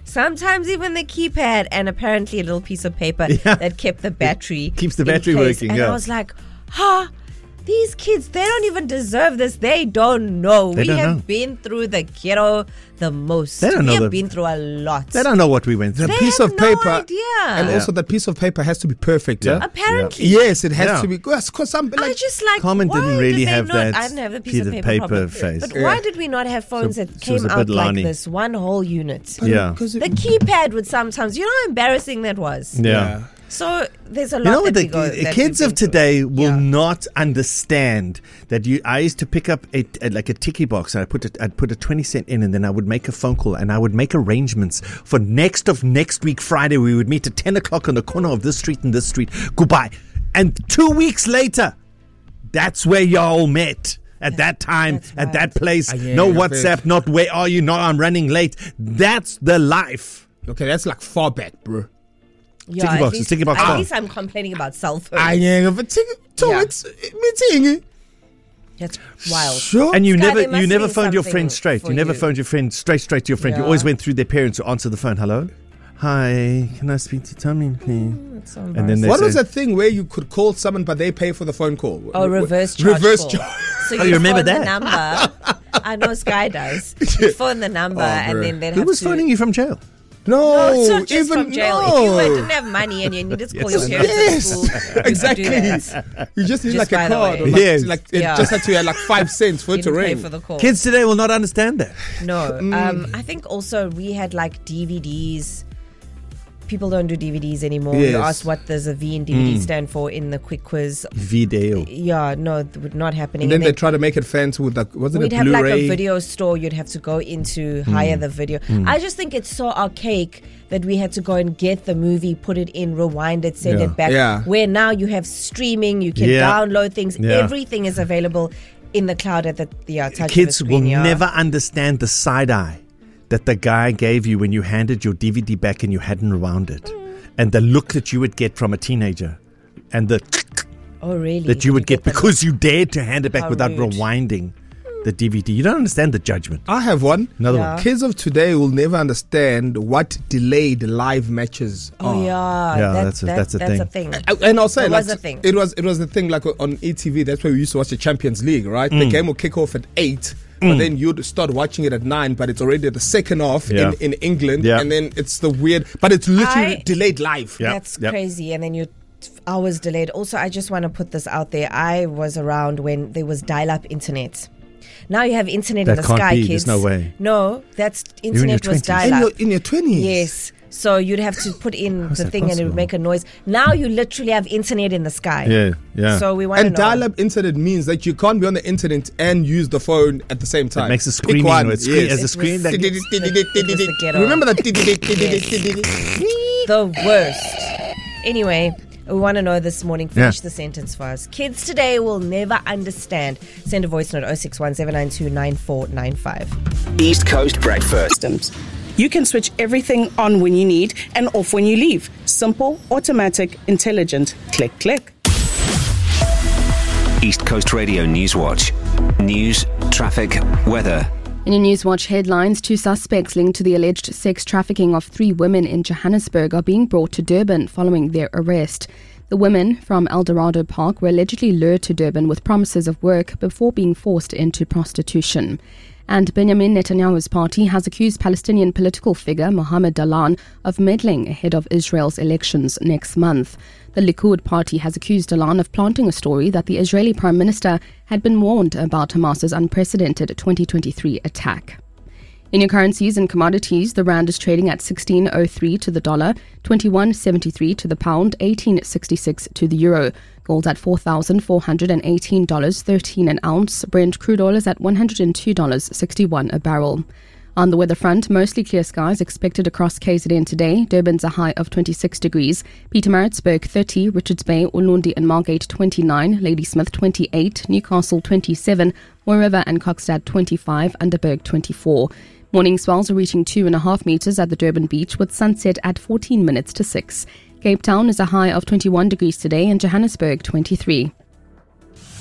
Sometimes even the keypad and apparently a little piece of paper that kept the battery. Keeps the battery working. And I was like, these kids, they don't even deserve this. They don't know. We have been through the ghetto the most. They don't know. We have been through a lot. They don't know what we went through. The piece of paper, idea. And also the piece of paper has to be perfect. Yeah. Apparently, yes, it has to be. Because some I just like. Carmen didn't really have that. I didn't have the piece of paper phase. But why did we not have phones that came out like this? One whole unit. The keypad would sometimes. You know how embarrassing that was. Yeah. So there's a lot the kids of today will not understand that I used to pick up a ticky box and I'd put a 20 cent in and then I would make a phone call and I would make arrangements for next week Friday. We would meet at 10 o'clock on the corner of this street and this street. Goodbye. And 2 weeks later, that's where y'all met. At that time, at that place, no WhatsApp, not where are you, no I'm running late. That's the life. Okay, that's like far back, bro. Yeah, at least I'm complaining about cell phones. That's wild. Sure. And you never phoned your friend straight. You never phoned your friend straight to your friend. You always went through their parents who answered the phone. Hello? Hi, can I speak to Tommy, please? That's so and then what was that thing where you could call someone but they pay for the phone call? Reverse charge. So you remember that? The number. I know Sky does. You phone the number and then they'd have to... Who was phoning you from jail? No, it's not just even from jail. no. If you didn't have money and you needed to call your parents at school, exactly. You just need just like a card. Or it just had to have like 5 cents for it to ring. For the call. Kids today will not understand that. No. I think also we had like DVDs. People don't do DVDs anymore. Yes. You asked what does a V in DVD stand for in the quick quiz. Video. Yeah, no, it would not happening. And then they try to make it fancy with like, wasn't it Blu-ray? We'd have like a video store you'd have to go into, hire the video. I just think it's so archaic that we had to go and get the movie, put it in, rewind it, send it back. Yeah. Where now you have streaming, you can download things. Everything is available in the cloud at the touch Kids of a screen. Will never understand the side eye that the guy gave you when you handed your DVD back and you hadn't rewound it. And the look that you would get from a teenager. And the that you would get because you dared to hand it back without rewinding the DVD. You don't understand the judgment. I have one. Another one. Kids of today will never understand what delayed live matches are. Oh yeah, that's a thing. And I'll say it was a thing. It was a thing like on ETV. That's where we used to watch the Champions League, right? The game will kick off at 8. But then you'd start watching it at 9, but it's already the second half in England, and then it's the weird, but it's literally delayed live. That's crazy, and then you're hours delayed. Also, I just want to put this out there. I was around when there was dial-up internet. Now you have internet in the sky, kids. There's no way. No, that's internet was dial-up. In your 20s? Yes. So you'd have to put in the thing and it would make a noise. Now you literally have internet in the sky. Yeah. So we want to know. And dial-up internet means that you can't be on the internet and use the phone at the same time. It makes a screaming noise. As a screen that remember that? The worst. Anyway, we want to know this morning. Finish the sentence for us. Kids today will never understand. Send a voice note 061 792 9495. East Coast Breakfast. You can switch everything on when you need and off when you leave. Simple, automatic, intelligent. Click, click. East Coast Radio News Watch. News, traffic, weather. In your Newswatch headlines, 2 suspects linked to the alleged sex trafficking of 3 women in Johannesburg are being brought to Durban following their arrest. The women from Eldorado Park were allegedly lured to Durban with promises of work before being forced into prostitution. And Benjamin Netanyahu's party has accused Palestinian political figure Mohammed Dalan of meddling ahead of Israel's elections next month. The Likud party has accused Dalan of planting a story that the Israeli Prime Minister had been warned about Hamas's unprecedented 2023 attack. In your currencies and commodities, the rand is trading at 16.03 to the dollar, 21.73 to the pound, 18.66 to the euro. Gold at $4,418.13 an ounce. Brent crude oil is at $102.61 a barrel. On the weather front, mostly clear skies expected across KZN today. Durban's a high of 26 degrees. Pietermaritzburg 30, Richards Bay, Ulundi and Margate 29, Ladysmith 28, Newcastle 27, Moy River and Kokstad 25, Underberg 24. Morning swells are reaching 2.5 meters at the Durban beach with sunset at 14 minutes to 6. Cape Town is a high of 21 degrees today and Johannesburg 23.